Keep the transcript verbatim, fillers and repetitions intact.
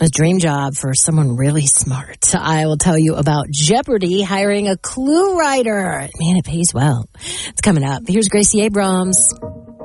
A dream job for someone really smart. I will tell you about Jeopardy hiring a clue writer. Man, it pays well. It's coming up. Here's Gracie Abrams.